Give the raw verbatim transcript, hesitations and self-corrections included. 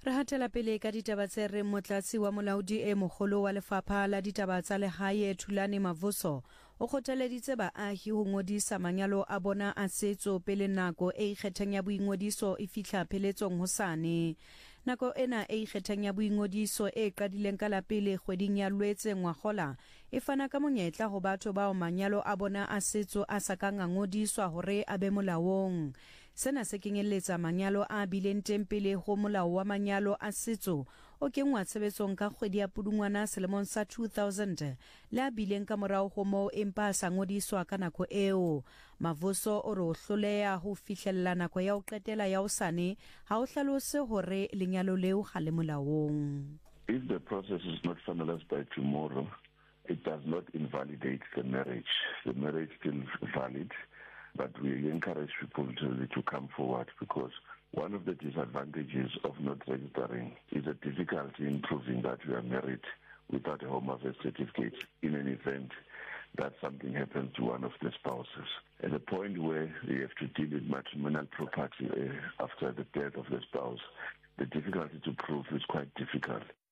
Re hatela pele ka ditaba tse re motlatsi wa molaodi e mogolo wa lefapha la ditaba tsa lehae Thulani Mavuso o kgothaleditse baahi ho ngodisa manyalo a bona a setso pele nako e ikgethang ya boingodiso e fihla pheletsong hosane. Nako ena e ikgethang ya boingodiso e qadileng ka la pele kgweding ya Lwetse ngwagola e fana ka monyetla ho batho bao manyalo a bona a setso a sa kang a ngodiswa hore a be molaong. Sena se kenyeletsa manyalo a bileng teng pele ho molao wa manyalo a setso o kengwa tshebetsong ka kgwedi ya Pudungwana selemong sa two thousand le a bileng ka morao ho moo empa sa ngodiswa ka nako eo. Mavuso o re o hloleha ho fihlella nako ya ho qetela ya hosane ha o hlalose hore lenyalo leo ga le molaong. If the process is not finalized by tomorrow, it does not invalidate the marriage. The marriage is still valid. But we encourage people to, to come forward, because one of the disadvantages of not registering is the difficulty in proving that you are married without a home affairs certificate in an event that something happens to one of the spouses. At the point where you have to deal with matrimonial property uh, after the death of the spouse, the difficulty to prove is quite difficult.